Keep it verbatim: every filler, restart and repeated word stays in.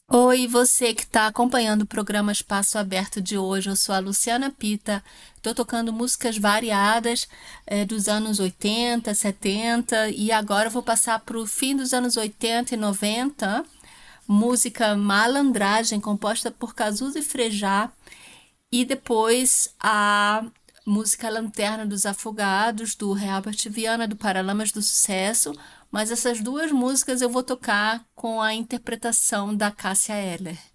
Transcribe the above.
Oi, você que está acompanhando o programa Espaço Aberto de hoje, eu sou a Luciana Pita. Estou tocando músicas variadas eh, dos anos oitenta, setenta e agora eu vou passar para o fim dos anos oitenta e noventa. Música Malandragem, composta por Cazuza e Frejá, e depois a música Lanterna dos Afogados, do Herbert Viana, do Paralamas do Sucesso. Mas essas duas músicas eu vou tocar com a interpretação da Cássia Eller.